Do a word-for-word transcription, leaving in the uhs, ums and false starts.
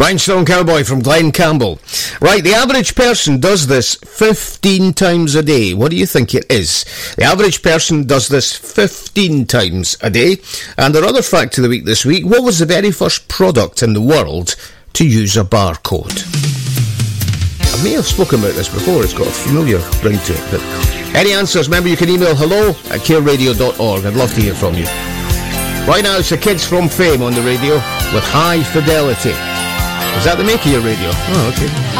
Rhinestone Cowboy from Glen Campbell. Right, the average person does this fifteen times a day. What do you think it is? The average person does this fifteen times a day. And our other fact of the week this week, what was the very first product in the world to use a barcode? I may have spoken about this before, it's got a familiar ring to it. But any answers, remember you can email hello at care radio dot org. I'd love to hear from you. Right now it's the Kids from Fame on the radio with High Fidelity. Is that the make of your radio? Oh, okay.